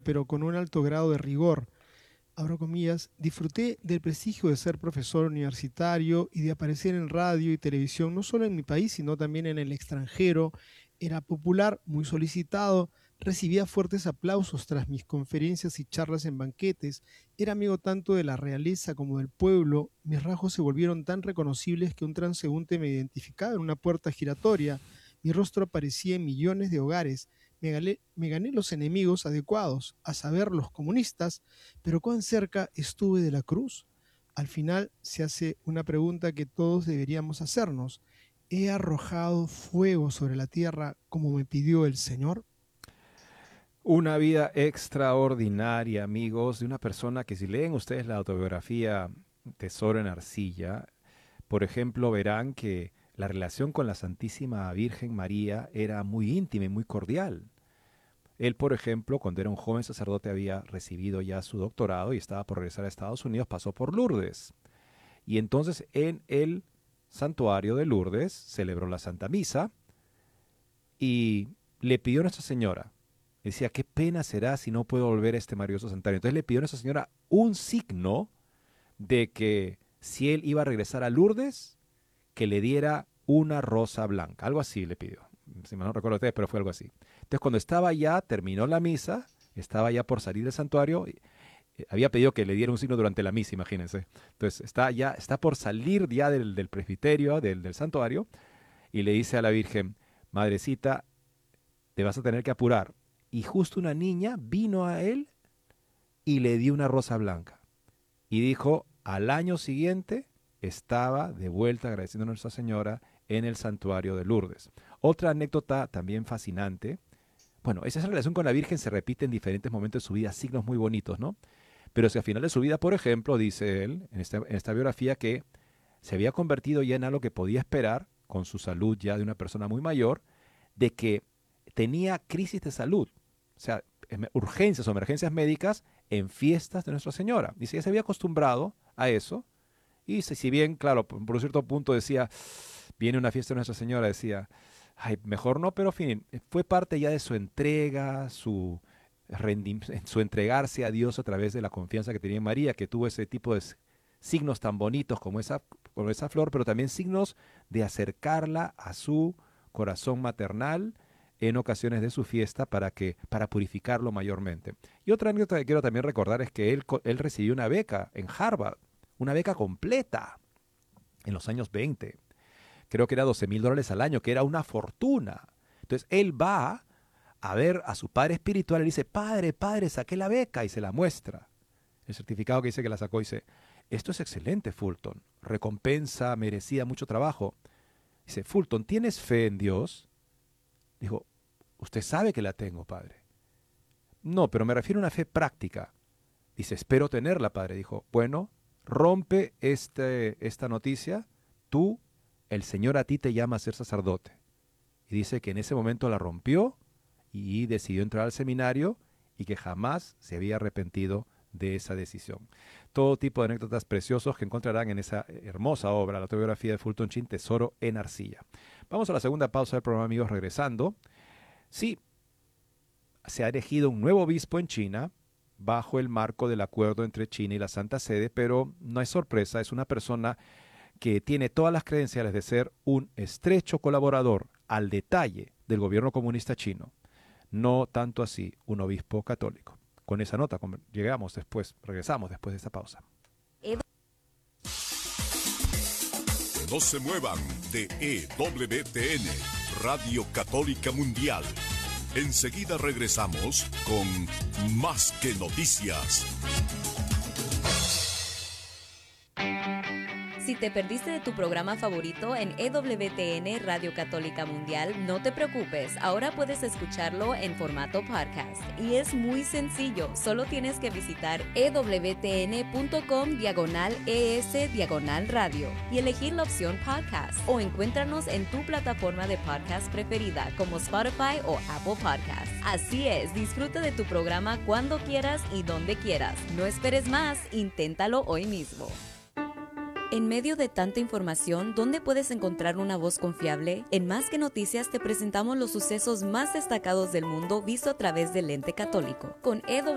pero con un alto grado de rigor. Abro comillas, disfruté del prestigio de ser profesor universitario y de aparecer en radio y televisión, no solo en mi país, sino también en el extranjero. Era popular, muy solicitado, recibía fuertes aplausos tras mis conferencias y charlas en banquetes, era amigo tanto de la realeza como del pueblo, mis rasgos se volvieron tan reconocibles que un transeúnte me identificaba en una puerta giratoria, mi rostro aparecía en millones de hogares, me gané los enemigos adecuados, a saber, los comunistas, pero ¿cuán cerca estuve de la cruz? Al final se hace una pregunta que todos deberíamos hacernos. ¿He arrojado fuego sobre la tierra como me pidió el Señor? Una vida extraordinaria, amigos, de una persona que si leen ustedes la autobiografía Tesoro en Arcilla, por ejemplo, verán que la relación con la Santísima Virgen María era muy íntima y muy cordial. Él, por ejemplo, cuando era un joven sacerdote había recibido ya su doctorado y estaba por regresar a Estados Unidos, pasó por Lourdes. Y entonces en el santuario de Lourdes celebró la Santa Misa y le pidió a Nuestra Señora, decía, qué pena será si no puedo volver a este maravilloso santuario. Entonces le pidió a Nuestra Señora un signo de que si él iba a regresar a Lourdes, que le diera una rosa blanca. Algo así le pidió. Si mal no recuerdo ustedes, pero fue algo así. Entonces cuando estaba ya, terminó la misa, estaba ya por salir del santuario, había pedido que le diera un signo durante la misa, imagínense. Entonces está por salir ya del presbiterio, del santuario, y le dice a la Virgen, madrecita, te vas a tener que apurar. Y justo una niña vino a él y le dio una rosa blanca. Y dijo, al año siguiente estaba de vuelta agradeciendo a Nuestra Señora en el santuario de Lourdes. Otra anécdota también fascinante. Bueno, esa relación con la Virgen se repite en diferentes momentos de su vida, signos muy bonitos, ¿no? Pero si al final de su vida, por ejemplo, dice él en esta biografía que se había convertido ya en algo que podía esperar, con su salud ya de una persona muy mayor, de que tenía crisis de salud, o sea, urgencias o emergencias médicas en fiestas de Nuestra Señora. Dice, ya se había acostumbrado a eso, y si bien, claro, por un cierto punto decía, viene una fiesta de Nuestra Señora, decía, ay, mejor no, pero en fin, fue parte ya de su entrega, su entregarse a Dios a través de la confianza que tenía en María, que tuvo ese tipo de signos tan bonitos como esa flor, pero también signos de acercarla a su corazón maternal en ocasiones de su fiesta para purificarlo mayormente. Y otra anécdota que quiero también recordar es que él recibió una beca en Harvard, una beca completa en los años 20. Creo que era $12,000 al año, que era una fortuna. Entonces él va a ver a su padre espiritual y le dice, padre, saqué la beca, y se la muestra. El certificado que dice que la sacó dice, esto es excelente, Fulton, recompensa merecida, mucho trabajo. Dice, Fulton, ¿tienes fe en Dios? Dijo, usted sabe que la tengo, padre. No, pero me refiero a una fe práctica. Dice, espero tenerla, padre. Dijo, bueno, rompe esta noticia, tú, el Señor a ti te llama a ser sacerdote. Y dice que en ese momento la rompió y decidió entrar al seminario y que jamás se había arrepentido de esa decisión. Todo tipo de anécdotas preciosos que encontrarán en esa hermosa obra, la autobiografía de Fulton Sheen, Tesoro en Arcilla. Vamos a la segunda pausa del programa, amigos, regresando. Sí, se ha elegido un nuevo obispo en China bajo el marco del acuerdo entre China y la Santa Sede, pero no es sorpresa, es una persona que tiene todas las credenciales de ser un estrecho colaborador al detalle del gobierno comunista chino. No tanto así un obispo católico. Con esa nota regresamos después de esta pausa. No se muevan de EWTN, Radio Católica Mundial. Enseguida regresamos con Más que Noticias. Si te perdiste de tu programa favorito en EWTN Radio Católica Mundial, no te preocupes, ahora puedes escucharlo en formato podcast. Y es muy sencillo, solo tienes que visitar ewtn.com/ES/radio y elegir la opción podcast. O encuéntranos en tu plataforma de podcast preferida como Spotify o Apple Podcasts. Así es, disfruta de tu programa cuando quieras y donde quieras. No esperes más, inténtalo hoy mismo. En medio de tanta información, ¿dónde puedes encontrar una voz confiable? En Más que Noticias te presentamos los sucesos más destacados del mundo visto a través del lente católico. Con